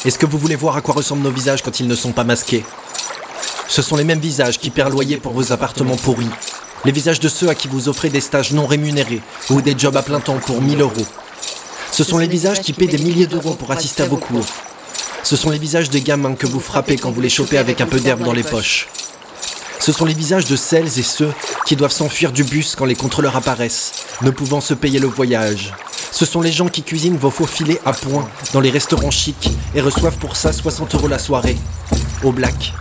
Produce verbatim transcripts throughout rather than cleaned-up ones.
Est-ce que vous voulez voir à quoi ressemblent nos visages quand ils ne sont pas masqués ? Ce sont les mêmes visages qui paient un loyer pour vos appartements pourris. Les visages de ceux à qui vous offrez des stages non rémunérés ou des jobs à plein temps pour mille euros. Ce sont les visages qui paient des milliers d'euros pour assister à vos cours. Ce sont les visages des gamins que vous frappez quand vous les chopez avec un peu d'herbe dans les poches. Ce sont les visages de celles et ceux qui doivent s'enfuir du bus quand les contrôleurs apparaissent, ne pouvant se payer le voyage. Ce sont les gens qui cuisinent vos faux filets à point dans les restaurants chics et reçoivent pour ça soixante euros la soirée, au black.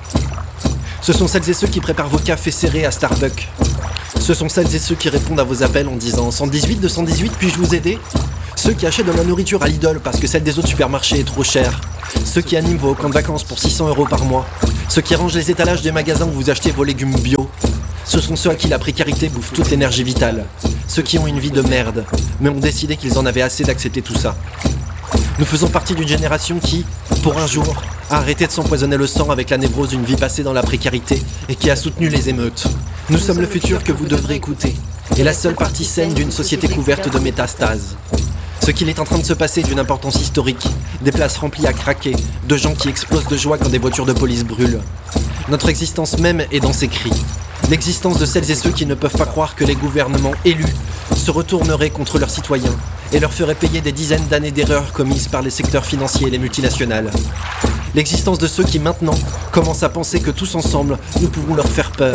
Ce sont celles et ceux qui préparent vos cafés serrés à Starbucks. Ce sont celles et ceux qui répondent à vos appels en disant « cent dix-huit, deux cent dix-huit, puis-je vous aider ?» Ceux qui achètent de la nourriture à Lidl parce que celle des autres supermarchés est trop chère. Ceux qui animent vos camps de vacances pour six cents euros par mois. Ceux qui rangent les étalages des magasins où vous achetez vos légumes bio. Ce sont ceux à qui la précarité bouffe toute l'énergie vitale. Ceux qui ont une vie de merde, mais ont décidé qu'ils en avaient assez d'accepter tout ça. Nous faisons partie d'une génération qui, pour un jour, a arrêté de s'empoisonner le sang avec la névrose d'une vie passée dans la précarité et qui a soutenu les émeutes. Nous sommes le futur que vous devrez écouter, et la seule partie saine d'une société couverte de métastases. Ce qu'il est en train de se passer d'une importance historique, des places remplies à craquer, de gens qui explosent de joie quand des voitures de police brûlent. Notre existence même est dans ces cris. L'existence de celles et ceux qui ne peuvent pas croire que les gouvernements élus se retourneraient contre leurs citoyens et leur feraient payer des dizaines d'années d'erreurs commises par les secteurs financiers et les multinationales. L'existence de ceux qui maintenant commencent à penser que tous ensemble, nous pouvons leur faire peur.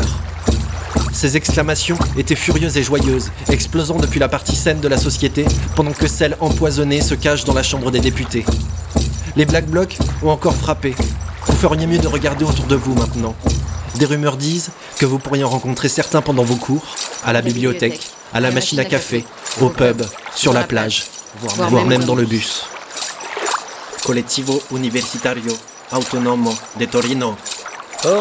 Ces exclamations étaient furieuses et joyeuses, explosant depuis la partie saine de la société, pendant que celle empoisonnée se cache dans la chambre des députés. Les Black Blocs ont encore frappé. Vous feriez mieux de regarder autour de vous maintenant. Des rumeurs disent que vous pourriez en rencontrer certains pendant vos cours, à la bibliothèque, à la machine à café, au pub, sur la plage, voire même dans le bus. Colectivo Universitario Autonomo de Torino.